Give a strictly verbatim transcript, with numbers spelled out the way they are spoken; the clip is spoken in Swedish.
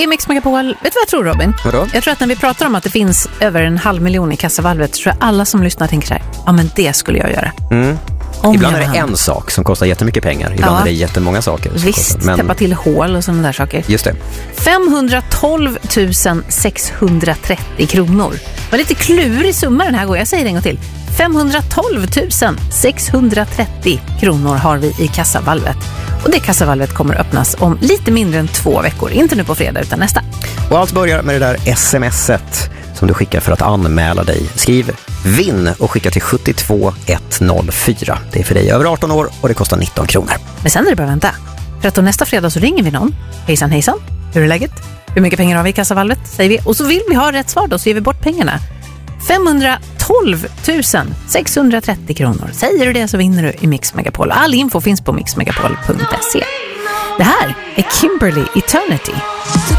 är Mix Megapol. Vet du vad jag tror, Robin? Vadå? Jag tror att när vi pratar om att det finns över en halv miljon i kassavalvet, så tror jag alla som lyssnar tänker så här: ja, men det skulle jag göra. Mm. Om Ibland är det han. en sak som kostar jättemycket pengar. Ibland Ja. är det jättemånga saker. Visst, men... täppa till hål och sådana där saker. Just det. femhundratolv tusen sexhundratrettio kronor. Det var lite klurig summa den här gången. Jag säger det en gång till. femhundratolv tusen sexhundratrettio kronor har vi i kassavalvet. Och det kassavalvet kommer öppnas om lite mindre än två veckor. Inte nu på fredag utan nästa. Och allt börjar med det där smset som du skickar för att anmäla dig. Skriv vinn och skicka till sju två ett noll fyra. Det är för dig över arton år och det kostar nitton kronor. Men sen är det bara vänta. För att då nästa fredag så ringer vi någon. Hejsan, hejsan. Hur är läget? Hur mycket pengar har vi i kassavalvet? Säger vi. Och så vill vi ha rätt svar då, så ger vi bort pengarna. femhundratolv tusen sexhundratrettio kronor. Säger du det så vinner du i Mix Megapol. All info finns på mix megapol punkt se. Det här är Kimberly Eternity.